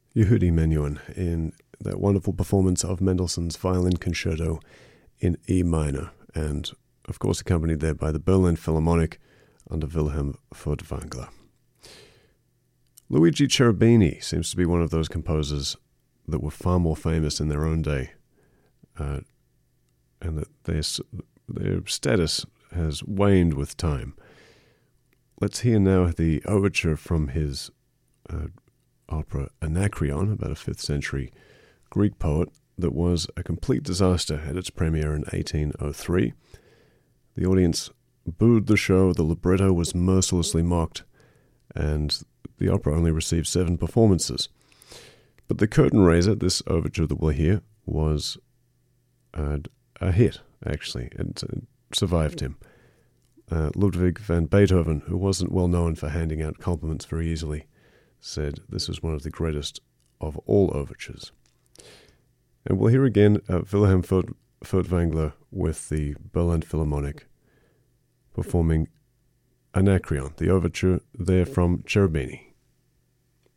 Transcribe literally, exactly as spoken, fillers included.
Yehudi Menuhin in that wonderful performance of Mendelssohn's Violin Concerto in E minor, and of course accompanied there by the Berlin Philharmonic under Wilhelm Furtwängler. Luigi Cherubini seems to be one of those composers that were far more famous in their own day, uh, and that their, their status has waned with time. Let's hear now the overture from his uh, opera Anacreon, about a fifth century Greek poet that was a complete disaster at its premiere in eighteen oh three. The audience booed the show, the libretto was mercilessly mocked, and the opera only received seven performances. But the curtain raiser, this overture that we'll hear, was uh, a hit, actually. It, it survived him. Uh, Ludwig van Beethoven, who wasn't well known for handing out compliments very easily, said this was one of the greatest of all overtures. And we'll hear again uh, Wilhelm Furt- Furtwängler with the Berlin Philharmonic performing Anacreon, the overture there from Cherubini.